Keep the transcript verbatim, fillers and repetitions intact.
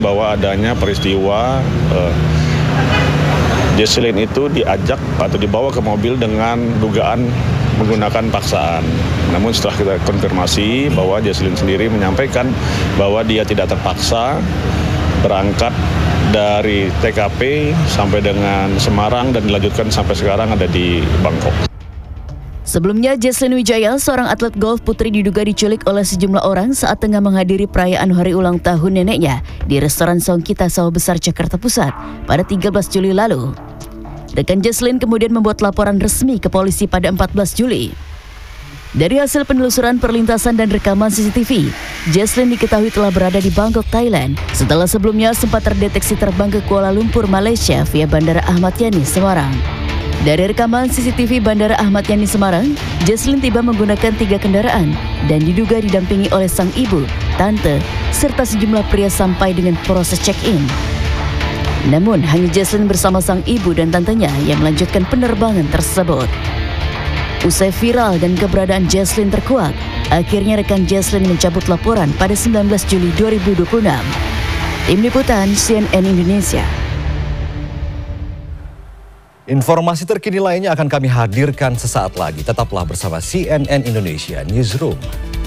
Bahwa adanya peristiwa eh, Jesslyn itu diajak atau dibawa ke mobil dengan dugaan menggunakan paksaan. Namun setelah kita konfirmasi bahwa Jesslyn sendiri menyampaikan bahwa dia tidak terpaksa berangkat dari T K P sampai dengan Semarang dan dilanjutkan sampai sekarang ada di Bangkok. Sebelumnya, Jesslyn Wijaya, seorang atlet golf putri, diduga diculik oleh sejumlah orang saat tengah menghadiri perayaan hari ulang tahun neneknya di restoran Songkita Sawah Besar, Jakarta Pusat pada tiga belas Juli lalu. Rekan Jesslyn kemudian membuat laporan resmi ke polisi pada empat belas Juli. Dari hasil penelusuran perlintasan dan rekaman C C T V, Jesslyn diketahui telah berada di Bangkok, Thailand, setelah sebelumnya sempat terdeteksi terbang ke Kuala Lumpur, Malaysia via Bandara Ahmad Yani, Semarang. Dari rekaman C C T V Bandara Ahmad Yani Semarang, Jesslyn tiba menggunakan tiga kendaraan dan diduga didampingi oleh sang ibu, tante, serta sejumlah pria sampai dengan proses check-in. Namun, hanya Jesslyn bersama sang ibu dan tantenya yang melanjutkan penerbangan tersebut. Usai viral dan keberadaan Jesslyn terkuak, akhirnya rekan Jesslyn mencabut laporan pada sembilan belas Juli dua ribu dua puluh enam. Tim Liputan C N N Indonesia. Informasi terkini lainnya akan kami hadirkan sesaat lagi. Tetaplah bersama C N N Indonesia Newsroom.